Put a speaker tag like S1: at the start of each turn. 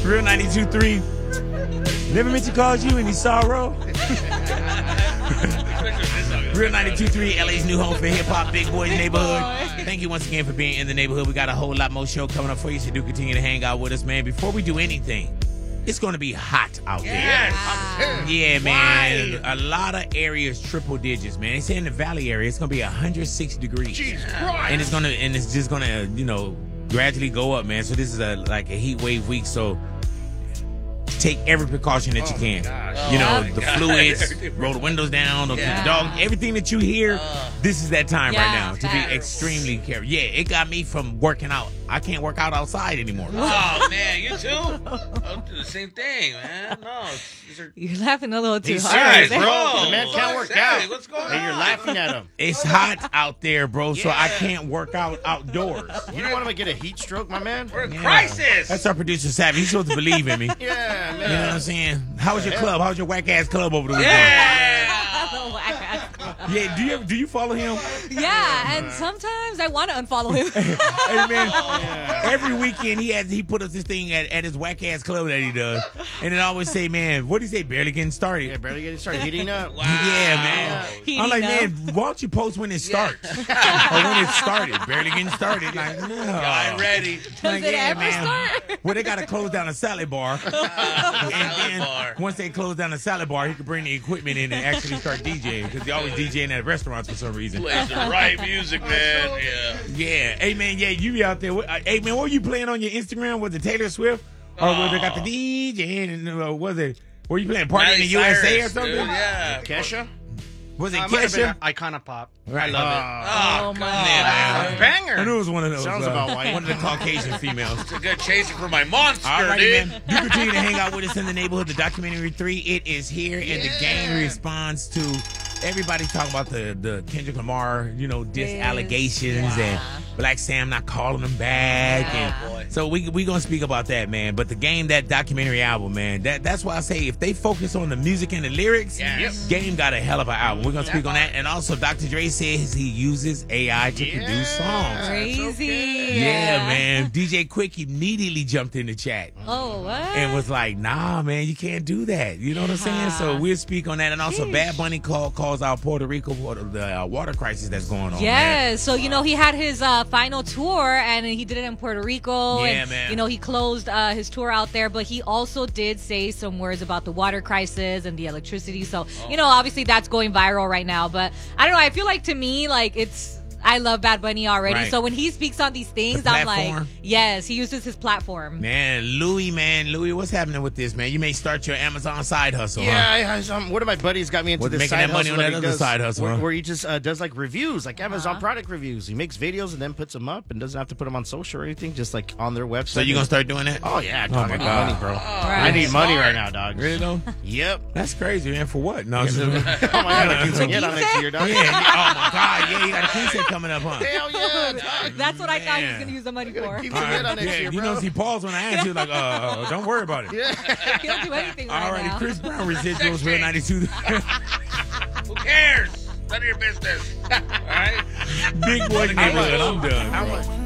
S1: Real 92.3. Never meant to cause you any sorrow. Real 92.3, LA's new home for hip-hop, Big Boys Neighborhood. Thank you once again for being in the neighborhood. We got a whole lot more show coming up for you, so do continue to hang out with us, man. Before we do anything, it's going to be hot out there.
S2: Yes.
S1: Yeah, man. A lot of areas triple digits, man. They say in the Valley area, it's going to be 106 degrees.
S2: Jesus Christ.
S1: And it's just going to, gradually go up, man. So this is like a heat wave week, so take every precaution that you can. The fluids, roll the windows down, don't keep the dog. Everything that you hear, this is that time right now to be extremely careful. Yeah, it got me from working out. I can't work out outside anymore.
S2: Oh, man, you too? I'll do the same thing, man. No.
S3: You're laughing a little too
S2: He's
S3: hard.
S2: serious, bro.
S4: The man can't work out.
S2: What's going on?
S4: And you're laughing at him.
S1: It's hot out there, bro, so I can't work out outdoors.
S4: You don't want him to get a heat stroke, my man?
S2: We're in crisis.
S1: That's our producer, Savvy. He's supposed to believe in me.
S4: Yeah, man.
S1: You know what I'm saying? How was your club? How was your whack-ass club over the weekend? Yeah, do you follow him?
S3: Yeah, and sometimes I want to unfollow him.
S1: Hey, man, every weekend he put us this thing at his whack-ass club that he does. And it always say, man, what do you say, barely getting started?
S4: Yeah, barely getting started. Heating up.
S2: Wow.
S1: Yeah, man. I'm like, man, why don't you post when it starts? Or when it started. Barely getting started. Like, no.
S2: I'm ready.
S1: Like,
S3: Does it ever start?
S1: Well, they got to close down a salad bar. And then
S2: bar.
S1: once they close down the salad bar, he could bring the equipment in and actually start DJing. Because they always DJing at restaurants for some reason.
S2: Plays the right music, man. Yeah.
S1: Yeah. Hey, man, you be out there. Hey, man, what were you playing on your Instagram? Was it Taylor Swift? Or was it got the DJ? And was it, were you playing Party in the
S2: Miley
S1: USA
S2: Cyrus,
S1: or something?
S2: dude, yeah.
S4: Kesha?
S1: Was it
S5: Might have been
S1: Kesha?
S5: Icona Pop.
S1: Right.
S5: I love it.
S2: Oh,
S3: my
S2: come on,
S3: God.
S2: man.
S4: Banger.
S1: I knew it was one of those.
S4: Sounds about white.
S1: One of the Caucasian females.
S2: It's a good chaser for my monster,
S1: All right,
S2: dude.
S1: man. Do continue to hang out with us in the neighborhood. The documentary 3, it is here, and the game responds to everybody's talking about the Kendrick Lamar, diss allegations and Black Sam not calling him back, and so we gonna speak about that, man. But the game, that documentary album, man, that's why I say if they focus on the music and the lyrics, Game got a hell of an album. We're gonna speak on that, and also Dr. Dre says he uses AI to produce songs.
S3: Crazy.
S1: Yeah, man. DJ Quick immediately jumped in the chat.
S3: Oh, what?
S1: And was like, nah, man, you can't do that. You know what I'm saying? So we'll speak on that. And also, Bad Bunny calls out Puerto Rico for the water crisis that's going on.
S3: Yes. So, he had his final tour, and he did it in Puerto Rico.
S1: Yeah,
S3: and,
S1: man.
S3: He closed his tour out there, but he also did say some words about the water crisis and the electricity. So, obviously that's going viral right now. But I don't know. I feel like, to me, like, I love Bad Bunny already.
S1: Right.
S3: So when he speaks on these things,
S1: The
S3: I'm like,
S1: platform.
S3: yes, he uses his platform.
S1: Man, Louis, what's happening with this, man? You may start your Amazon side hustle, huh?
S4: Yeah, one of my buddies got me into
S1: What's
S4: this
S1: making
S4: side
S1: that money
S4: hustle
S1: on that
S4: he
S1: other
S4: does,
S1: side hustle, huh?
S4: where he just does like reviews, like Amazon product reviews. He makes videos and then puts them up and doesn't have to put them on social or anything, just like on their website.
S1: So you gonna start doing that?
S4: Oh yeah,
S1: Oh,
S4: dog,
S1: my
S4: I need
S1: God.
S4: money, bro.
S3: Right.
S4: I need money right now, dog.
S1: Really though?
S4: Yep.
S1: That's crazy, man. For what? No.
S4: Oh my God, I can get on next year, dog.
S1: Yeah. Oh my God. Yeah, you got a quinceañera coming up, huh?
S4: Hell yeah, dog.
S3: That's what I thought he was
S1: Man.
S3: going to use the money for.
S4: Keep
S3: He
S4: the head on next year,
S1: you
S4: bro.
S1: he paused when I asked you, like, don't worry about it.
S4: Yeah.
S3: don't do anything right
S1: All righty,
S3: now.
S1: Chris Brown residuals, Real 92.
S2: Who cares? None of your business. All right?
S1: Big boy neighborhood. I'm done.
S4: How
S1: bro.
S4: much?